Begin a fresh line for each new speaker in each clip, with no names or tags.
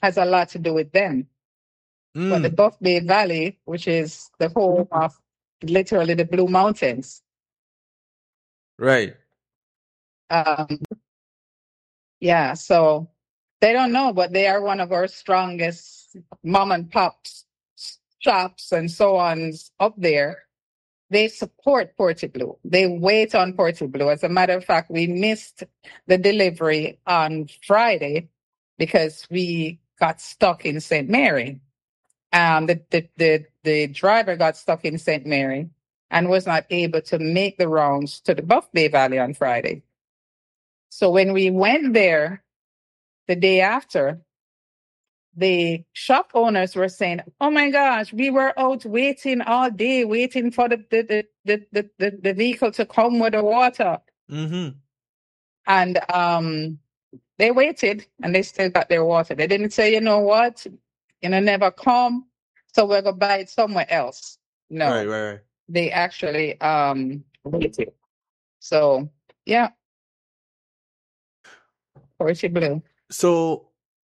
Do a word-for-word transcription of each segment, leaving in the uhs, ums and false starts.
has a lot to do with them.
Mm.
But the Buff Bay Valley, which is the home of literally the Blue Mountains,
right.
um, yeah, so they don't know, but they are one of our strongest mom and pops shops and so on up there. They support Portiblu. They wait on Portiblu. As a matter of fact, we missed the delivery on Friday because we got stuck in Saint Mary. Um, the, the, the, the driver got stuck in Saint Mary and was not able to make the rounds to the Buff Bay Valley on Friday. So when we went there the day after, the shop owners were saying, "Oh my gosh, we were out waiting all day, waiting for the the the the, the, the, the vehicle to come with the water."
Mm-hmm.
And um, they waited, and they still got their water. They didn't say, "You know what, you know, never come, so we're gonna buy it somewhere else." No,
Right, right, right.
they actually um waited. So yeah, Portiblu.
So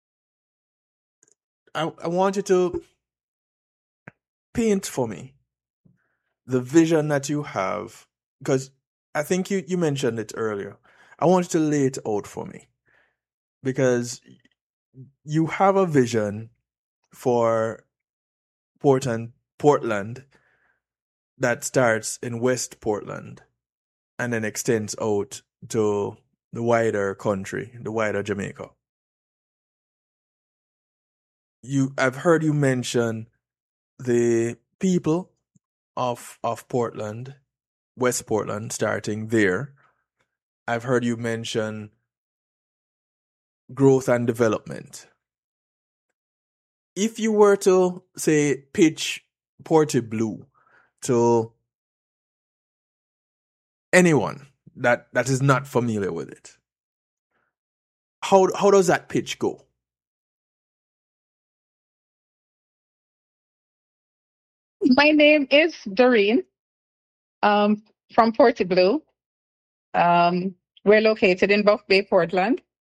I I want you to paint for me the vision that you have, because I think you, you mentioned it earlier. I want you to lay it out for me, because you have a vision for Portland, Portland that starts in West Portland and then extends out to the wider country, the wider Jamaica. You, I've heard you mention the people of of Portland, West Portland, starting there. I've heard you mention growth and development. If you were to, say, pitch Portiblu to anyone that, that is not familiar with it, how how does that pitch go?
My name is Doreen, um, from Portiblu. Um, we're located in Buff Bay, Portland.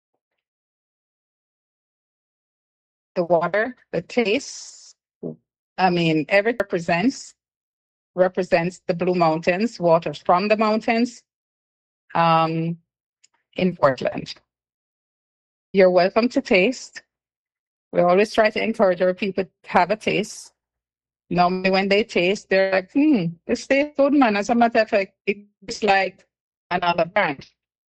The water, the taste, I mean, everything represents represents the Blue Mountains, water from the mountains, um, in Portland. You're welcome to taste. We always try to encourage our people to have a taste. Normally, when they taste, they're like, "Hmm, this tastes good, man." As a matter of fact, it's like another brand,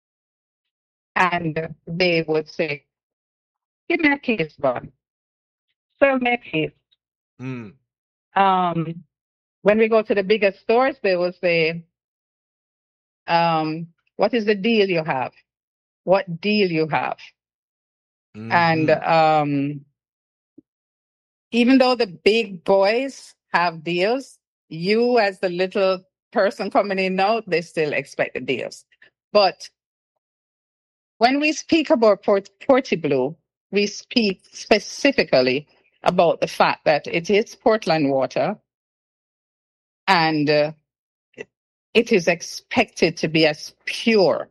and they would say, "Give me a case, bud. Sell me a case."
Mm.
Um, when we go to the bigger stores, they will say, um, "What is the deal you have? What deal you have?"
Mm-hmm.
And um, even though the big boys have deals, you as the little person coming in now, they still expect the deals. But when we speak about Port- Portiblu, we speak specifically about the fact that it is Portland water, and uh, it is expected to be as pure,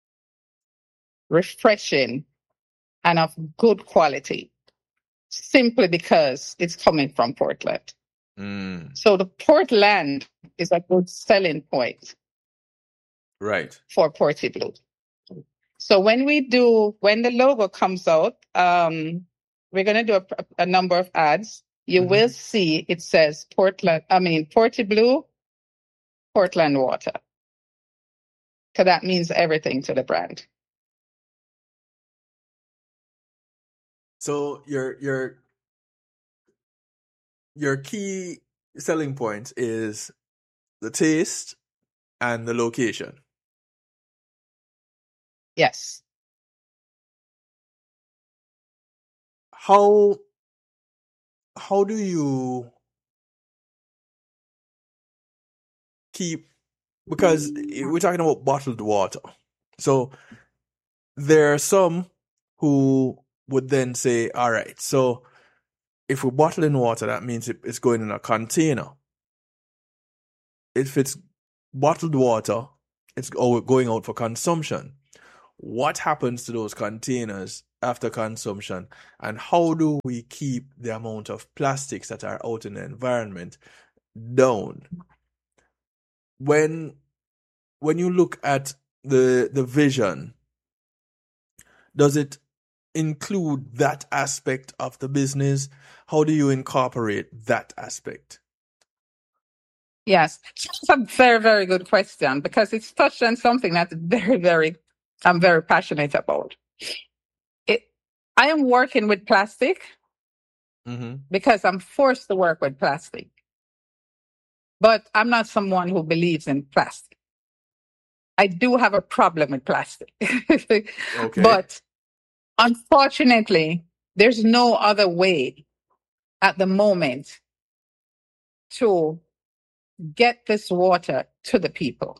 refreshing, and of good quality, simply because it's coming from Portland.
Mm.
So the Portland is a good selling point,
right,
for Portiblu. So when we do, when the logo comes out, um, we're going to do a, a number of ads. You mm-hmm. will see it says Portland, I mean, Portiblu, Portland water. So that means everything to the brand.
So your your your key selling point is the taste and the location.
Yes.
How how do you keep, because we're talking about bottled water. So there are some who would then say, all right, so if we're bottling water, that means it's going in a container. If it's bottled water, it's going out for consumption. What happens to those containers after consumption, and how do we keep the amount of plastics that are out in the environment down? When when you look at the the vision, does it include that aspect of the business? How do you incorporate that aspect?
Yes, it's a very, very good question because it's touched on something that's very, very, I'm very passionate about. It, I am working with plastic
Mm-hmm.
because I'm forced to work with plastic, but I'm not someone who believes in plastic. I do have a problem with plastic,
Okay.
but unfortunately, there's no other way at the moment to get this water to the people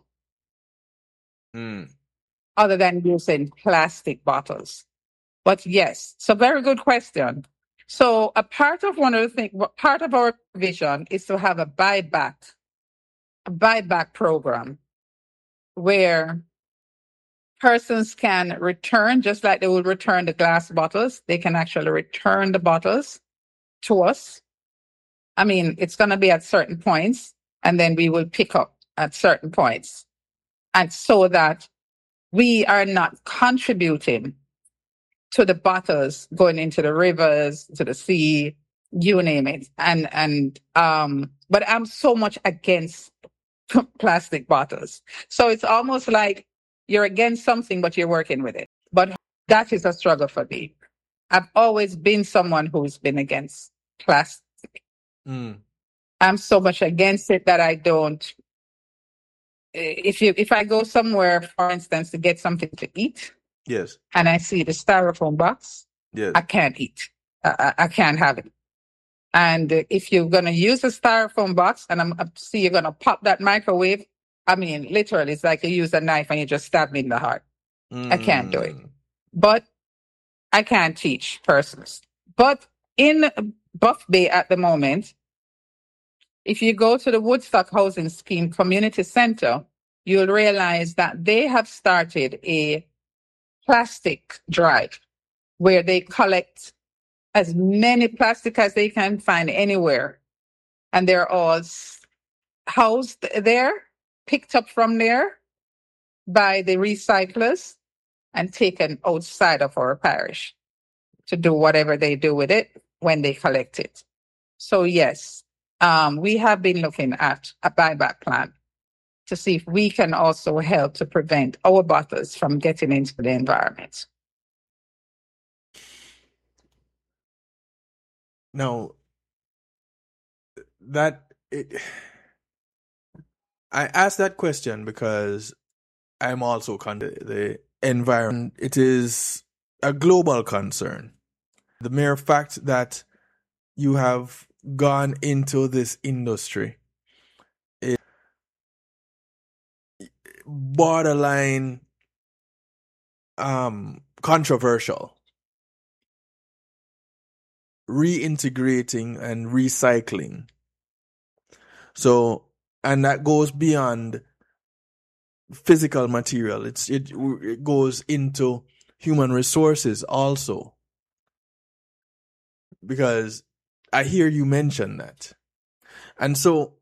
Mm.
other than using plastic bottles. But yes, so very good question. So a part of one of the things, part of our vision is to have a buyback, a buyback program where persons can return, just like they would return the glass bottles, they can actually return the bottles to us. I mean, it's going to be at certain points, and then we will pick up at certain points. And so that we are not contributing to the bottles going into the rivers, to the sea, you name it. And, and, um, but I'm so much against plastic bottles. So it's almost like you're against something, but you're working with it. But that is a struggle for me. I've always been someone who's been against plastic.
Mm.
I'm so much against it that I don't. If you, if I go somewhere, for instance, to get something to eat,
Yes.
and I see the styrofoam box,
Yes.
I can't eat. I, I can't have it. And if you're going to use a styrofoam box and I'm, I see you're going to pop that microwave, I mean, literally, it's like you use a knife and you just stab me in the heart.
Mm.
I can't do it. But I can't teach persons. But in Buff Bay at the moment, if you go to the Woodstock Housing Scheme Community Center, you'll realize that they have started a plastic drive where they collect as many plastic as they can find anywhere. And they're all housed there, picked up from there by the recyclers and taken outside of our parish to do whatever they do with it when they collect it. So yes, um, we have been looking at a buyback plan to see if we can also help to prevent our bottles from getting into the environment.
Now, that it, I asked that question because I'm also con the environment. It is a global concern. The mere fact that you have gone into this industry is borderline um, controversial. Reintegrating and recycling. So, and that goes beyond physical material. It's it, it goes into human resources also. Because I hear you mention that. And so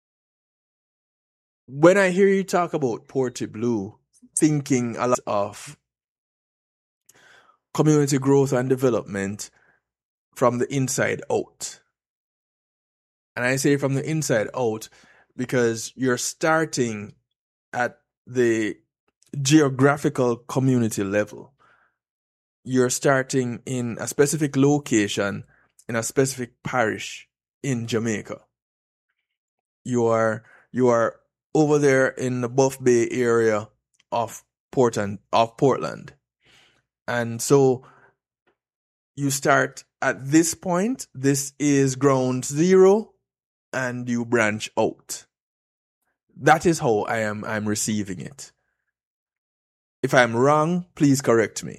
when I hear you talk about Portiblu, thinking a lot of community growth and development from the inside out. And I say from the inside out because you're starting at the geographical community level. You're starting in a specific location in a specific parish in Jamaica. You are you are over there in the Buff Bay area of Portland of Portland. And so you start at this point, this is ground zero, and you branch out. That is how I am I'm receiving it. If I'm wrong, please correct me.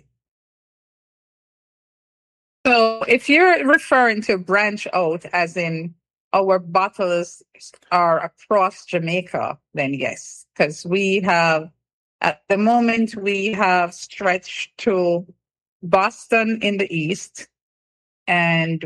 So if you're referring to branch out as in our bottles are across Jamaica, then yes, because we have, at the moment, we have stretched to Boston in the east, and